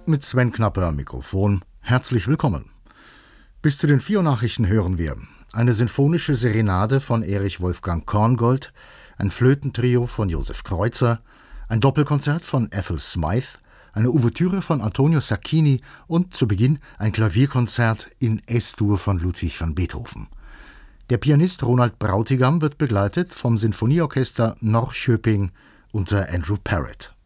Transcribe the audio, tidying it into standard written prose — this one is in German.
mit Sven Knapper am Mikrofon. Herzlich willkommen. Bis zu den 4 Nachrichten hören wir eine sinfonische Serenade von Erich Wolfgang Korngold, ein Flötentrio von Josef Kreutzer, ein Doppelkonzert von Ethel Smythe, eine Ouvertüre von Antonio Sacchini und zu Beginn ein Klavierkonzert in S-Dur von Ludwig van Beethoven. Der Pianist Ronald Brautigam wird begleitet vom Sinfonieorchester Norrköping unter Andrew Parrott.